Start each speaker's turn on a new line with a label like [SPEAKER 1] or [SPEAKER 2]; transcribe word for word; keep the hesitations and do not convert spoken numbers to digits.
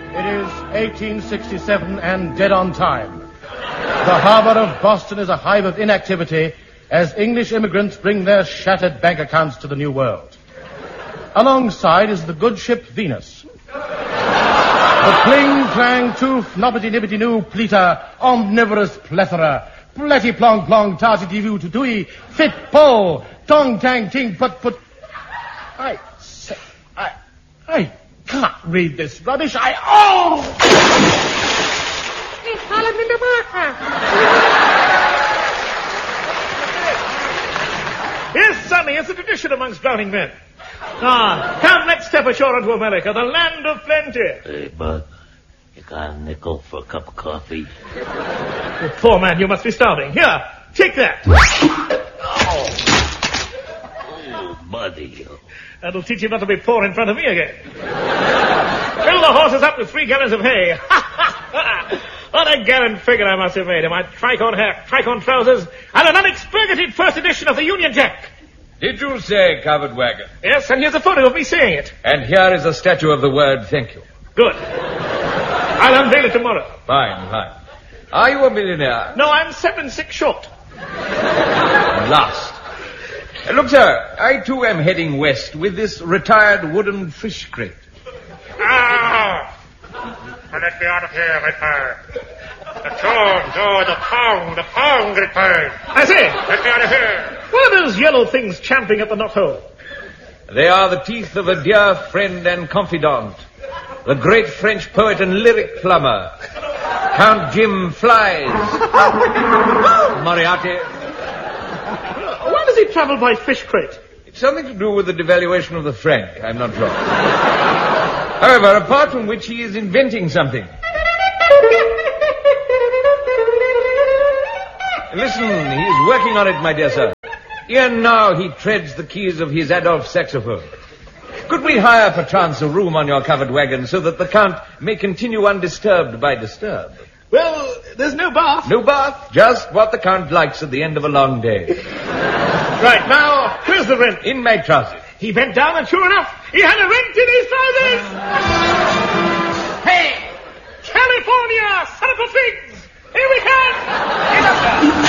[SPEAKER 1] It is eighteen sixty-seven and dead on time. The harbor of Boston is a hive of inactivity as English immigrants bring their shattered bank accounts to the New World. Alongside is the good ship Venus. The cling, clang, tooth, nobbity, nibbity, noo, pleater, omnivorous plethora, pletty, plong, plong, tarty, divu, tutui, fit, po, tong, tang, ting, put, put. I say, I, I can't read this rubbish. I, oh!
[SPEAKER 2] Yes, Sonny, it's a tradition amongst drowning men. Ah, come, let's step ashore into America, the land of plenty.
[SPEAKER 3] Hey, Bud, you got a nickel for a cup of coffee?
[SPEAKER 2] Oh, poor man, you must be starving. Here, take that.
[SPEAKER 3] Oh, oh buddy.
[SPEAKER 2] That'll teach you not to be poor in front of me again. Fill the horses up with three gallons of hay. What a gallant figure I must have made in my tricorn hair, tricorn trousers, and an unexpurgated first edition of the Union Jack.
[SPEAKER 4] Did you say covered wagon?
[SPEAKER 2] Yes, and here's a photo of me saying it.
[SPEAKER 4] And here is a statue of the word thank you.
[SPEAKER 2] Good. I'll unveil it tomorrow.
[SPEAKER 4] Fine, fine. Are you a millionaire?
[SPEAKER 2] No, I'm seven six short.
[SPEAKER 4] Last. Uh, look, sir, I too am heading west with this retired wooden fish crate.
[SPEAKER 2] Ah! Let me out of here, Ripper. The Jones, oh, the pound, the pound, Ripper. I say, let me out of here. What are those yellow things champing at the knothole?
[SPEAKER 4] They are the teeth of a dear friend and confidant, the great French poet and lyric plumber, Count Jim Flies. Moriarty.
[SPEAKER 2] Why does he travel by fish crate?
[SPEAKER 4] It's something to do with the devaluation of the franc, I'm not sure. However, apart from which he is inventing something. Listen, he is working on it, my dear sir. Even now he treads the keys of his Adolf saxophone. Could we hire, perchance, a room on your covered wagon so that the Count may continue undisturbed by disturb?
[SPEAKER 2] Well, there's no bath.
[SPEAKER 4] No bath? Just what the Count likes at the end of a long day.
[SPEAKER 2] Right, now, where's the rent?
[SPEAKER 4] In my trousers.
[SPEAKER 2] He bent down and sure enough, he had a rent in his trousers! Hey! California, son of a figs! Here we come!